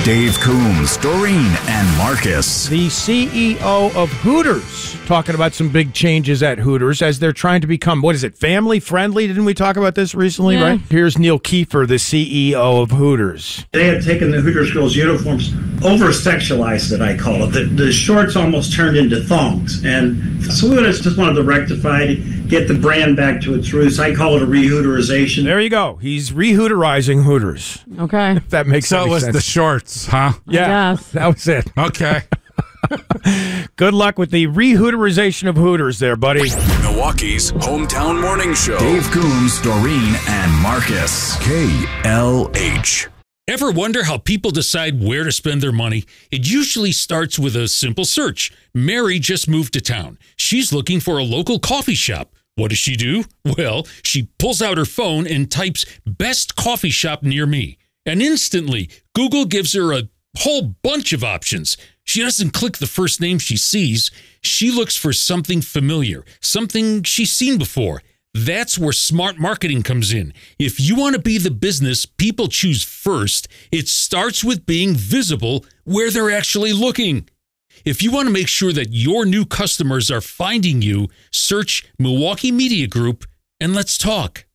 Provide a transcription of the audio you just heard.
Dave Coombs, Doreen, and Marcus. The CEO of Hooters talking about some big changes at Hooters as they're trying to become, what is it, family friendly? Didn't we talk about this recently, right? Here's Neil Kiefer, the CEO of Hooters. They had taken the Hooters girls' uniforms, over-sexualized it, I call it. The shorts almost turned into thongs. And so we just wanted to rectify it, get the brand back to its roots. I call it a re-Hooterization. There you go. He's re-Hooterizing Hooters. Okay. If that makes So any it was sense. the shorts, huh? Yeah, Yes. that was it. Okay. Good luck with the re-Hooterization of Hooters there, buddy. Milwaukee's hometown morning show. Dave Coombs, Doreen, and Marcus. KLH. Ever wonder how people decide where to spend their money? It usually starts with a simple search. Mary just moved to town. She's looking for a local coffee shop. What does she do? Well, she pulls out her phone and types "best coffee shop near me." And instantly, Google gives her a whole bunch of options. She doesn't click the first name she sees. She looks for something familiar, something she's seen before. That's where smart marketing comes in. If you want to be the business people choose first, it starts with being visible where they're actually looking. If you want to make sure that your new customers are finding you, search Milwaukee Media Group and let's talk.